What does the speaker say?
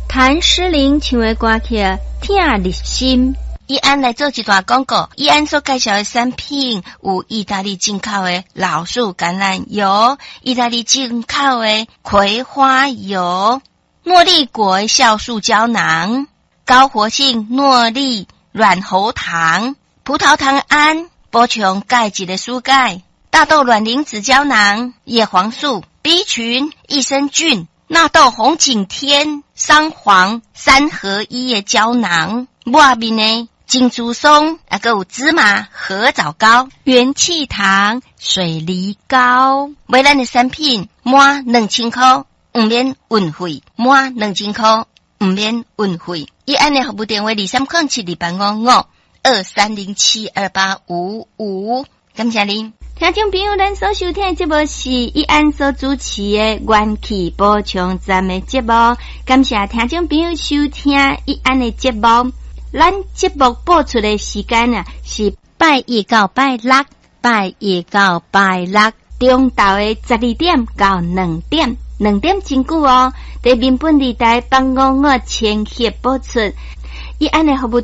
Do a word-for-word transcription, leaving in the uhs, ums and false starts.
谭诗玲唱的歌曲听入心。 伊安来做一段广告，伊安所介绍的产品有意大利进口的老树橄榄油、意大利进口的葵花油、诺丽果的酵素胶囊、高活性诺丽软喉糖、葡萄糖胺补充钙质的蔬钙、大豆卵磷脂胶囊、叶黄素、B 群、益生菌、纳豆红景天、桑黄三合一的胶囊，外面呢金珠松，啊，还有芝麻合枣膏、 元气糖、水梨膏， 买咱的产品满两千块，唔免运费；满两千块，唔免运费。伊安的服务电话二三零七二八五五二三零七二八五五，感谢您。 听众朋友，咱所收听的节目是伊安所主持的元气补充站的节目，感谢听众朋友收听伊安的节目。咱节目播出的时间啊，是拜一到拜六，拜一到拜六中昼的十二点到两点，两点真久哦。在民本地台帮我我千协播出，伊安的服务。